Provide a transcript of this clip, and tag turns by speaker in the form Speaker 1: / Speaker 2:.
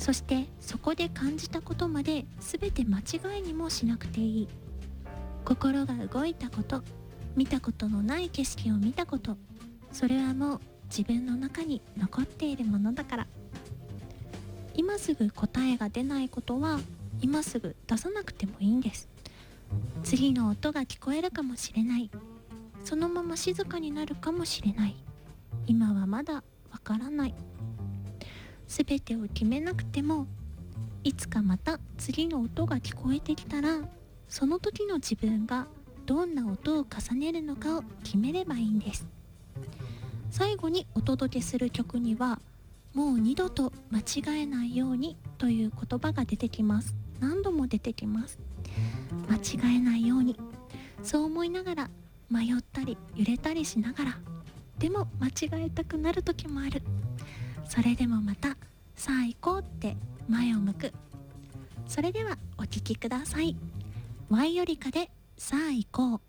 Speaker 1: そしてそこで感じたことまで全て間違いにもしなくていい。心が動いたこと、見たことのない景色を見たこと、それはもう自分の中に残っているものだから。今すぐ答えが出ないことは今すぐ出さなくてもいいんです。次の音が聞こえるかもしれない。そのまま静かになるかもしれない。今はまだわからない。すべてを決めなくても、いつかまた次の音が聞こえてきたら、その時の自分がどんな音を重ねるのかを決めればいいんです。最後にお届けする曲には、もう二度と間違えないようにという言葉が出てきます。何度も出てきます。間違えないように、そう思いながら迷ったり揺れたりしながら、でも間違えたくなる時もある。それでもまたさあ行こうって前を向く。それではお聴きください。ワイよりかでさあ行こう。